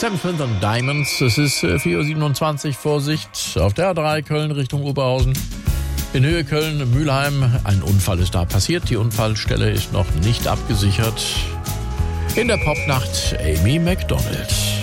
Sam Smith und Diamonds. Es ist 4:27 Uhr. Vorsicht auf der A3 Köln Richtung Oberhausen. In Höhe Köln-Mülheim. Ein Unfall ist da passiert. Die Unfallstelle ist noch nicht abgesichert. In der Popnacht Amy Macdonald.